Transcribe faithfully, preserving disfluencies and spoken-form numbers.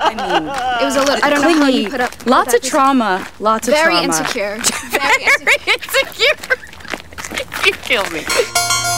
I mean, it was a little. I don't know how you put up. put Lots up of this- trauma. Lots of Very trauma. insecure. Very insecure. insecure. You kill me.